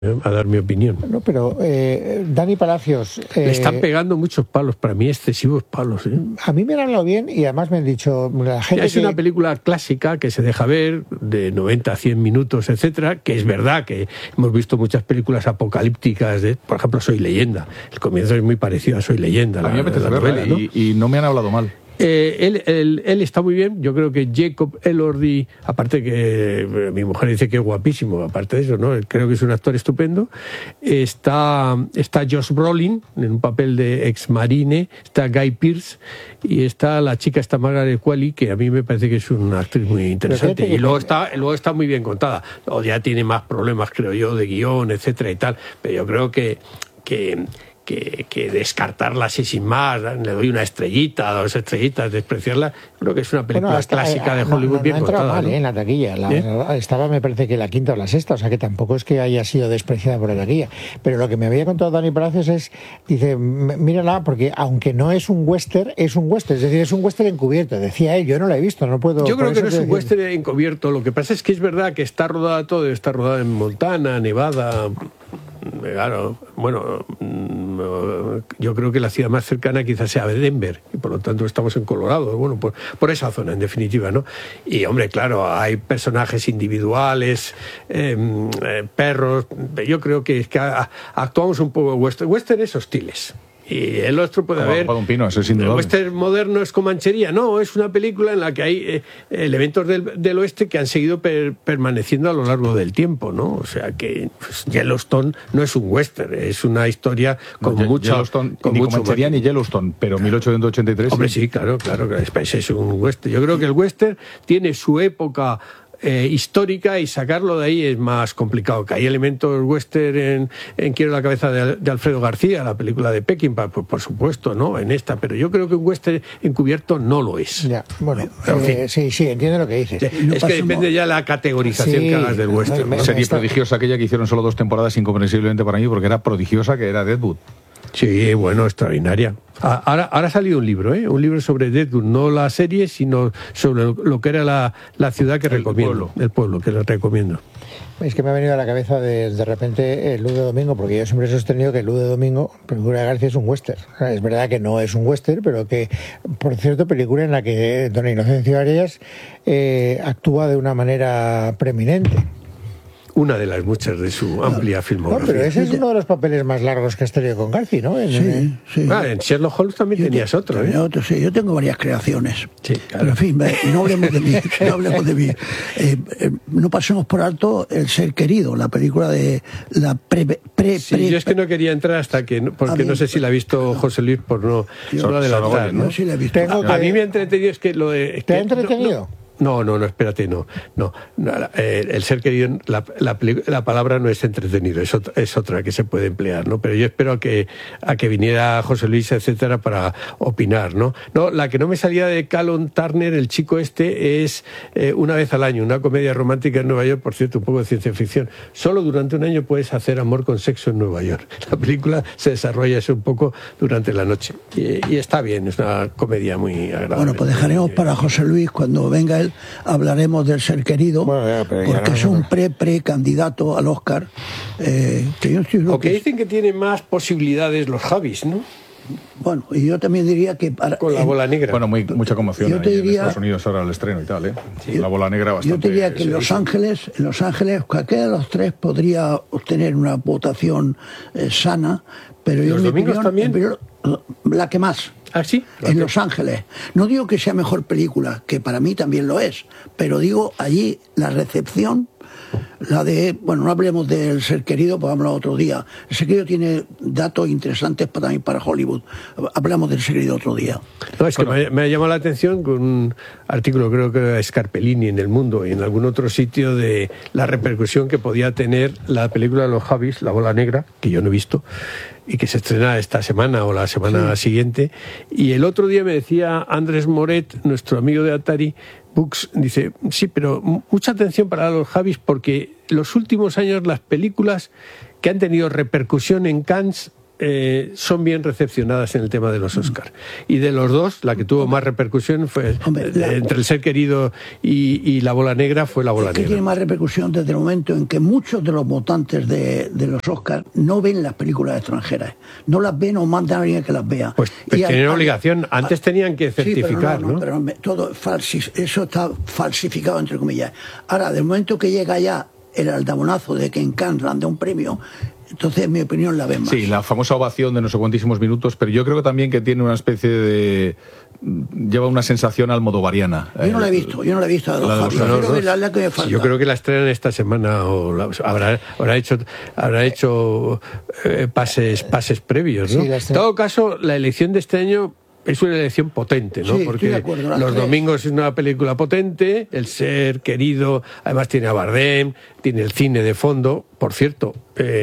a dar mi opinión. No, pero Dani Palacios... Le están pegando muchos palos, para mí excesivos palos. A mí me han hablado bien y además me han dicho... La gente es una película clásica que se deja ver, de 90 a 100 minutos, etcétera, que es verdad que hemos visto muchas películas apocalípticas, por ejemplo, Soy Leyenda. El comienzo es muy parecido a Soy Leyenda. A mí me apetece verla, ¿no? Y no me han hablado mal. Él está muy bien. Yo creo que Jacob Elordi, aparte que mi mujer dice que es guapísimo, aparte de eso, ¿no? Creo que es un actor estupendo. Está Josh Brolin en un papel de ex marine, está Guy Pearce y está la chica Margaret Qualley, que a mí me parece que es una actriz muy interesante. Y luego está muy bien contada. O ya tiene más problemas, creo yo, de guión, etcétera y tal. Pero yo creo que descartarla así sin más, le doy una estrellita, 2 estrellitas, despreciarla, creo que es una película clásica de Hollywood bien contada. Mal, en la taquilla, estaba me parece que la quinta o la sexta, o sea que tampoco es que haya sido despreciada por la taquilla, pero lo que me había contado Dani Palacios dice, mírala, porque aunque no es un western, es un western, es decir, es un western encubierto, decía él, yo no la he visto, no puedo... Yo creo que no es un western encubierto, lo que pasa es que es verdad que está rodada en Montana, Nevada... Claro, bueno, yo creo que la ciudad más cercana quizás sea Denver y por lo tanto estamos en Colorado, bueno, por esa zona en definitiva, ¿no? Y hombre, claro, hay personajes individuales, perros, yo creo que actuamos un poco westernes hostiles. Y el otro puede haber... El western moderno es Comanchería. No, es una película en la que hay elementos del oeste que han seguido permaneciendo a lo largo del tiempo, ¿no? O sea que Yellowstone no es un western, es una historia con mucho... Ni Comanchería ni Yellowstone, pero 1883... Hombre, sí, claro, es un western. Yo creo que el western tiene su época... histórica y sacarlo de ahí es más complicado. Que hay elementos western en Quiero la cabeza de Alfredo García, la película de Peckinpah, pues por supuesto, ¿no? En esta, pero yo creo que un western encubierto no lo es. Ya, bueno, en fin. Sí, entiendo lo que dices. Es que depende ya la categorización que hagas del western. Serie prodigiosa aquella que hicieron solo 2 temporadas, incomprensiblemente para mí, porque era prodigiosa, que era Deadwood. Sí, bueno, extraordinaria. Ahora ha salido un libro sobre Deadwood, no la serie, sino sobre lo que era la ciudad que recomiendo, el pueblo que lo recomiendo. Es que me ha venido a la cabeza de repente el Luz de Domingo, porque yo siempre he sostenido que el Luz de Domingo, película de García, es un western. Es verdad que no es un western, pero que, por cierto, película en la que don Inocencio Arias actúa de una manera preeminente. Una de las muchas de su amplia filmografía. No, pero ese es uno de los papeles más largos que has tenido con García, ¿no? Sí. En Sherlock Holmes también tenías otro, ¿eh? Sí, yo tengo varias creaciones. Sí, claro. Pero en fin, no hablemos de mí. No pasemos por alto El ser querido, la película de la yo es que no quería entrar hasta que... Porque no sé si la ha visto José Luis por no adelantar, ¿no? Yo sí la he visto. A mí me ha entretenido es que lo de... ¿Te ha entretenido? No, espérate, no. El ser querido, la palabra no es entretenido, es otra que se puede emplear, ¿no? Pero yo espero a que viniera José Luis, etcétera, para opinar, ¿no? No, la que no me salía de Callum Turner, el chico este, es Una vez al año, una comedia romántica en Nueva York, por cierto, un poco de ciencia ficción. Solo durante un año puedes hacer amor con sexo en Nueva York. La película se desarrolla eso un poco durante la noche. Y está bien, es una comedia muy agradable. Bueno, pues dejaremos para José Luis, cuando venga él, hablaremos del ser querido, porque es un pre-candidato al Oscar. Aunque dicen que tiene más posibilidades los Javis, ¿no? Bueno, y yo también diría que... con La bola negra. Bueno, mucha conmoción yo te diría, en Estados Unidos ahora el estreno y tal, ¿eh? Sí. La bola negra bastante... Yo te diría que en Los Ángeles, cualquiera de los 3 podría obtener una votación sana, pero yo... ¿Los domingos también? La que más. ¿Ah, sí? En Los Ángeles. No digo que sea mejor película, que para mí también lo es, pero digo allí la recepción, la de... Bueno, no hablemos del ser querido, pues vamos a otro día. El ser querido tiene datos interesantes también para Hollywood. Hablamos del ser querido otro día. No, es que me ha llamado la atención con un artículo, creo que de Scarpellini en El Mundo y en algún otro sitio, de la repercusión que podía tener la película de los Javis, La bola negra, que yo no he visto, y que se estrena esta semana o la semana siguiente. Y el otro día me decía Andrés Moret, nuestro amigo de Atari Books, dice, sí, pero mucha atención para los Javis, porque los últimos años las películas que han tenido repercusión en Cannes son bien recepcionadas en el tema de los Oscars. Y de los dos, la que tuvo más repercusión fue entre El ser querido y La bola negra, fue La bola negra. Tiene más repercusión desde el momento en que muchos de los votantes de los Oscars no ven las películas extranjeras. No las ven o mandan a alguien que las vea. Pues tienen obligación. Antes tenían que certificar, sí, pero todo eso está falsificado, entre comillas. Ahora, del momento que llega ya el aldabonazo de que en Cannes dan un premio, entonces, en mi opinión, la ven más. Sí, la famosa ovación de no sé cuantísimos minutos, pero yo creo que también que tiene una especie de... lleva una sensación almodovariana. Yo no la he visto, Yo creo que la estrenan esta semana o habrá hecho pases previos, ¿no? En todo caso, la elección de este año es una elección potente, ¿no? Sí, porque Los domingos es una película potente, El ser querido, además tiene a Bardem, tiene el cine de fondo, por cierto,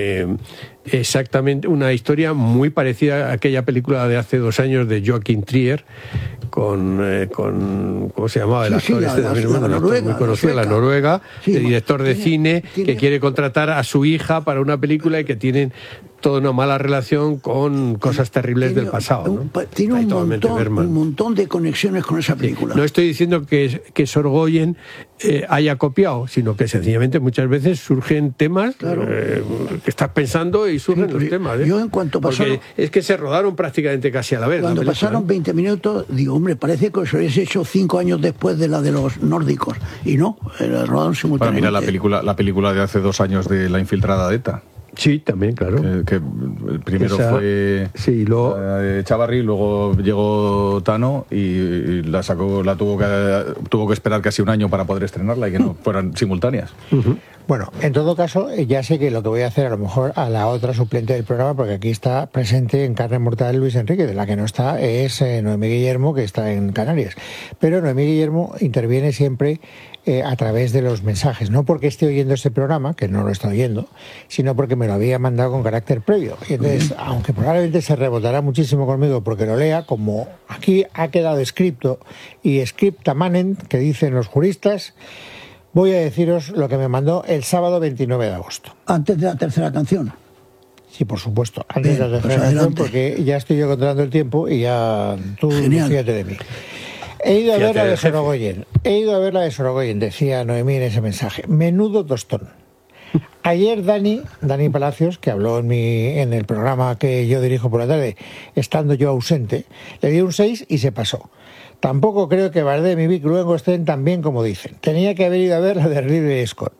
exactamente una historia muy parecida a aquella película de hace 2 años de Joachim Trier con ¿cómo se llamaba el actor? Muy conocido, la Noruega, el director de cine que quiere contratar a su hija para una película y que tienen toda una mala relación con cosas terribles del pasado, ¿no? Tiene un montón de conexiones con esa película. No estoy diciendo que Sorgoyen haya copiado, sino que sencillamente muchas veces surgen temas que estás pensando y surgen los temas. Yo en cuanto pasaron... Porque es que se rodaron prácticamente casi a la vez. Cuando pasaron 20 minutos, digo, hombre, parece que os hubiese hecho 5 años después de la de los nórdicos. Y no, rodaron simultáneamente. Bueno, mira la película de hace 2 años de La infiltrada de ETA. Sí, también, claro. Que primero fue Chavarri, luego llegó Tano y la sacó, tuvo que esperar casi 1 año para poder estrenarla y que no fueran simultáneas. Bueno, en todo caso, ya sé que lo que voy a hacer a lo mejor a la otra suplente del programa, porque aquí está presente en carne mortal Luis Enrique, de la que no está es Noemí Guillermo, que está en Canarias. Pero Noemí Guillermo interviene siempre a través de los mensajes, no porque esté oyendo este programa, que no lo está oyendo, sino porque me lo había mandado con carácter previo. Y entonces, aunque probablemente se rebotará muchísimo conmigo porque lo lea, como aquí ha quedado escrito y scripta manent, que dicen los juristas, voy a deciros lo que me mandó el sábado 29 de agosto. Antes de la tercera canción. Sí, por supuesto, antes de la tercera canción, porque ya estoy yo controlando el tiempo y ya tú fíjate de mí. He ido a ver la de Sorogoyen, decía Noemí en ese mensaje. Menudo tostón. Ayer Dani Palacios, que habló en el programa que yo dirijo por la tarde, estando yo ausente, le dio un 6 y se pasó. Tampoco creo que Bardem y Vic luego estén tan bien como dicen. Tenía que haber ido a ver la de Ridley Scott.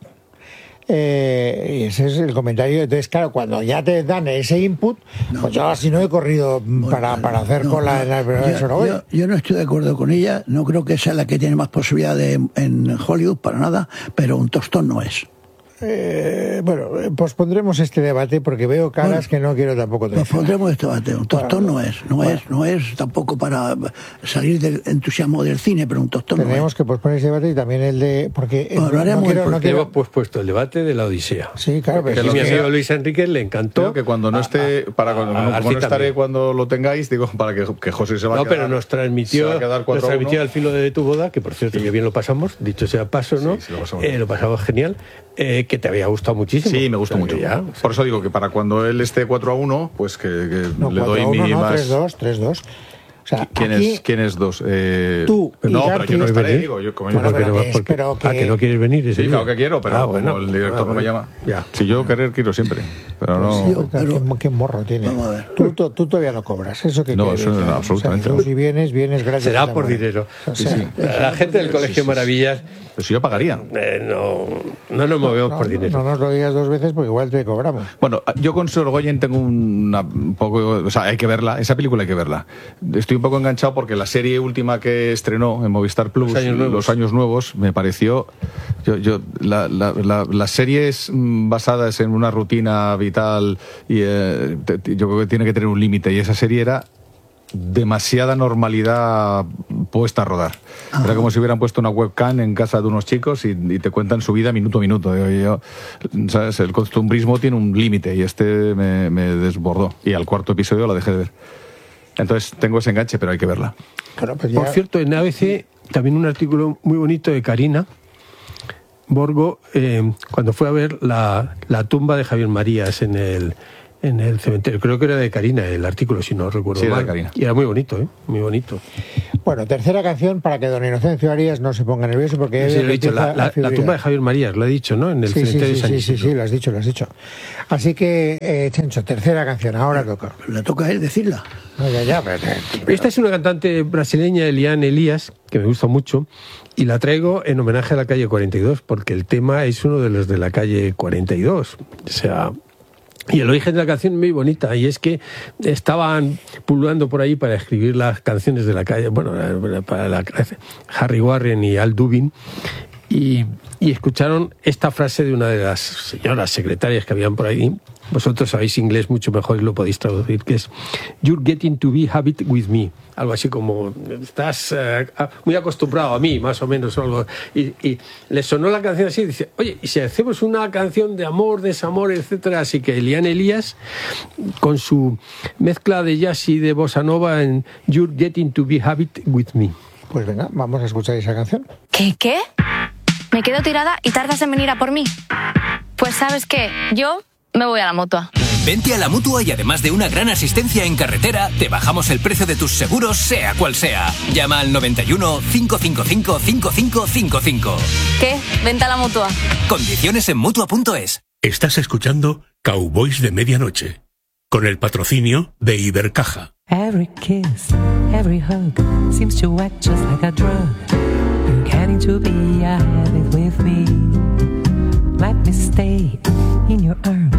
Y ese es el comentario. Entonces, claro, cuando ya te dan ese input, pues yo así no he corrido para hacer cola en el Sorogoyen. Yo no estoy de acuerdo con ella. No creo que sea la que tiene más posibilidades en Hollywood, para nada, pero un tostón no es. Bueno, pospondremos este debate porque veo caras que no quiero tampoco tener. Pospondremos este debate. Un tostón no es tampoco para salir del entusiasmo del cine, pero un tostón tenemos que posponer ese debate y también el de... porque hemos puesto el debate de la Odisea. Sí, claro, pero mi amigo Luis Enrique le encantó. Creo que cuando no esté, como no estaré cuando lo tengáis, digo, para que José se va a quedar. No, pero nos transmitió Al filo de tu boda, que por cierto, que bien lo pasamos, dicho sea paso, ¿no? Sí, lo pasamos genial. Que te había gustado muchísimo. Sí, me gustó mucho. Por eso digo que para cuando él esté 4-1, pues que le doy mi más... 3-2. O sea, ¿Quién es 2? Tú y no, pero yo no estaré, digo. que no quieres venir ese sí, día. claro que quiero, pero como el director no me llama. Si yo quiero siempre. Pero no... ¿Qué morro tiene? Tú todavía no cobras. ¿Eso qué no, eso no, absolutamente. Si vienes gratis. Será por dinero. La gente del Colegio Maravillas... Pues yo pagaría. No nos movemos por dinero. No nos lo digas 2 veces porque igual te cobramos. Bueno, yo con Sorogoyen tengo un poco... O sea, hay que verla. Esa película hay que verla. Estoy un poco enganchado porque la serie última que estrenó en Movistar Plus, Los Años Nuevos, me pareció... Las series basadas en una rutina vital y yo creo que tiene que tener un límite, y esa serie era demasiada normalidad puesta a rodar. Era como si hubieran puesto una webcam en casa de unos chicos y te cuentan su vida minuto a minuto. ¿Sabes? El costumbrismo tiene un límite y me desbordó. Y al 4.º episodio la dejé de ver. Entonces tengo ese enganche, pero hay que verla. Claro, pues por cierto, en ABC también un artículo muy bonito de Karina Borgo, cuando fue a ver la tumba de Javier Marías en en el cementerio. Creo que era de Karina el artículo, si no recuerdo mal. De Karina. Y era muy bonito, muy bonito. Bueno, tercera canción para que don Inocencio Arias no se ponga nervioso porque... Sí, lo he dicho, la tumba de Javier Marías, lo he dicho, ¿no? En el cementerio de San Isidro. Sí, lo has dicho. Así que, Chencho, tercera canción, ahora toca. Le toca a él decirla. No, ya, pero... Esta es una cantante brasileña, Eliane Elias, que me gusta mucho, y la traigo en homenaje a la calle 42, porque el tema es uno de los de la calle 42. O sea... Y el origen de la canción es muy bonita, y es que estaban pululando por ahí para escribir las canciones de la calle, bueno, para Harry Warren y Al Dubin, y escucharon esta frase de una de las señoras secretarias que habían por ahí. Vosotros sabéis inglés mucho mejor y lo podéis traducir, que es "You're getting to be habit with me", algo así como estás muy acostumbrado a mí, más o menos, o algo. Y le sonó la canción así, y dice, oye, ¿y si hacemos una canción de amor, desamor, etcétera? Así que Eliane Elias, con su mezcla de jazz y de bossa nova en "You're getting to be habit with me". Pues venga, vamos a escuchar esa canción. ¿Qué? ¿Me quedo tirada y tardas en venir a por mí? Pues ¿sabes qué? Yo me voy a la Mutua. Vente a la Mutua y además de una gran asistencia en carretera, te bajamos el precio de tus seguros, sea cual sea. Llama al 91 555 5555. ¿Qué? Vente a la Mutua. Condiciones en Mutua.es. Estás escuchando Cowboys de Medianoche, con el patrocinio de Ibercaja. Every kiss, every hug seems to act just like a drug. You're getting to be a habit with me. Let me stay in your arms